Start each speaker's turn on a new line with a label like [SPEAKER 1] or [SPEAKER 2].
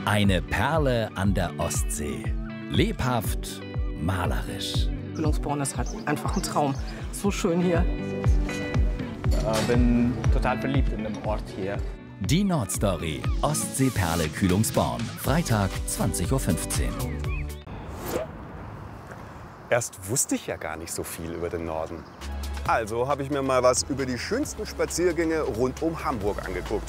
[SPEAKER 1] Eine Perle an der Ostsee. Lebhaft, malerisch.
[SPEAKER 2] Kühlungsborn ist halt einfach ein Traum. So schön hier.
[SPEAKER 3] Ich bin total verliebt in dem Ort hier.
[SPEAKER 1] Die Nordstory. Ostseeperle Kühlungsborn. Freitag, 20:15 Uhr.
[SPEAKER 4] Erst wusste ich ja gar nicht so viel über den Norden. Also habe ich mir mal was über die schönsten Spaziergänge rund um Hamburg angeguckt.